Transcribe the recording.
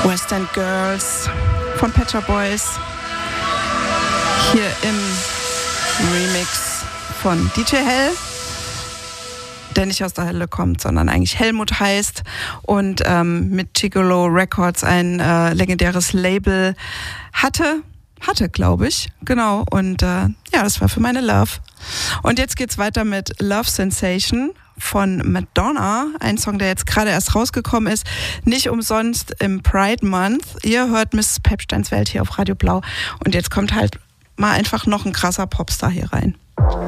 West End Girls von Pet Shop Boys. Hier im Remix von DJ Hell, der nicht aus der Hölle kommt, sondern eigentlich Helmut heißt und mit Gigolo Records ein legendäres Label hatte, glaube ich. Genau. Und ja, das war für meine Love. Und jetzt geht's weiter mit Love Sensation von Madonna. Ein Song, der jetzt gerade erst rausgekommen ist. Nicht umsonst im Pride Month. Ihr hört Mrs. Pepsteins Welt hier auf Radio Blau. Und jetzt kommt halt mal einfach noch ein krasser Popstar hier rein.